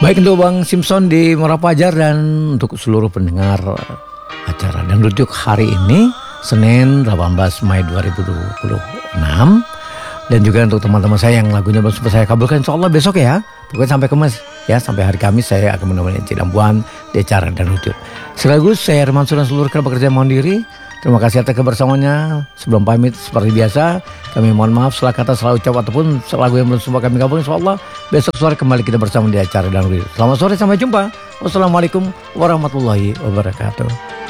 Baik untuk Bang Simpson di Muara Pajar dan untuk seluruh pendengar acara Dangdut Yuk hari ini Senin 18 Mei 2026. Dan juga untuk teman-teman saya yang lagunya belum sempat saya kabulkan, insya Allah besok ya. Pokoknya sampai Kamis ya, sampai hari Kamis saya akan menemani Cik Dambuan di acara Dangdut Yuk. Sekaligus saya Herman Sunan seluruh kerabat kerja mandiri. Terima kasih atas kebersamaannya. Sebelum pamit seperti biasa, kami mohon maaf salah kata, salah ucap ataupun lagu yang belum sempat kami kabulkan. Insyaallah besok sore kembali kita bersama di acara Dangdut Yuk. Selamat sore, sampai jumpa. Wassalamualaikum warahmatullahi wabarakatuh.